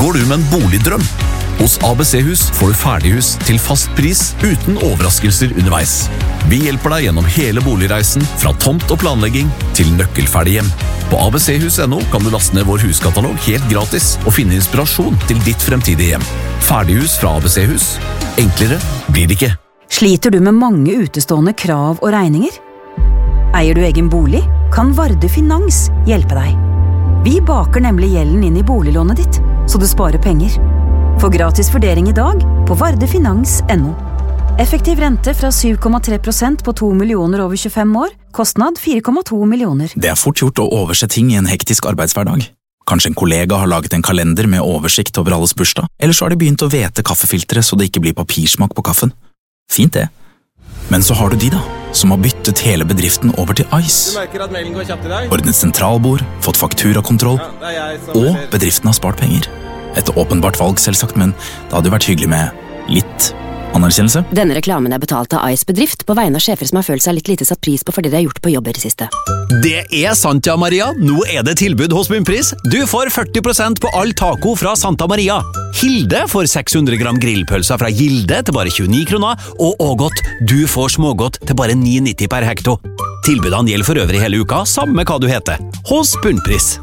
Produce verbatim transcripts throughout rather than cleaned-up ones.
Går du med en boligdrøm? Hos A B C-hus får du ferdighus til fast pris uten overraskelser underveis. Vi hjelper deg gjennom hele boligreisen, fra tomt og planlegging til nøkkelferdig hjem. På a b c hus punktum no kan du laste ned vår huskatalog helt gratis og finne inspirasjon til ditt fremtidige hjem. Ferdighus fra A B C-hus. Enklere blir det ikke. Sliter du med mange utestående krav og regninger? Eier du egen bolig, kan Varde Finans hjelpe deg. Vi baker nemlig gjelden inn i boliglånet ditt, så du sparer penger. Få gratis vurdering i dag på vardefinans punktum no. Effektiv rente fra syv komma tre prosent på to millioner over tjuefem år, kostnad fire komma to millioner. Det er fort gjort å overse ting i en hektisk arbeidshverdag. Kanskje en kollega har laget en kalender med oversikt over alles bursdag, eller så har de begynt å vete kaffefiltre så det ikke blir papirsmak på kaffen. Fint det. Men så har du de da, som har byttet hele bedriften over til Ice. Du merker at mailen går kjapt i dag? Ordnet sentralbord, fått fakturakontroll, ja, som... og bedriften har spart penger. Et åpenbart valg selvsagt, men det hadde jo vært hyggelig med litt anerkjennelse. Denne reklamen er betalt av Ice Bedrift på vegne av sjefer som har følt seg litt lite satt pris på fordi de har gjort på jobb i det siste. Det er sant, ja, Maria. Nå er det tilbud hos Bunnpris. Du får førti prosent på all taco fra Santa Maria. Hilde får seks hundre gram grillpølser fra Gilde til bare tjueni kroner, og Ågot, du får smågodt til bare ni nitti per hekto. Tilbudene gjelder for øvrig hele uka, samme hva du heter. Hos Bunnpris.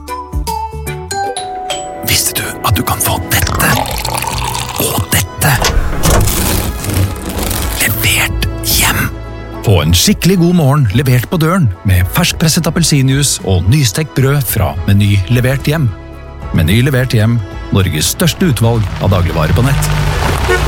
Visste du at du kan få dette og dette levert hjem? Få en skikkelig god morgen levert på døren med ferskpresset appelsinjuice og nystekt brød fra Meny levert hjem. Meny levert hjem, Norges største utvalg av dagligvarer på nett.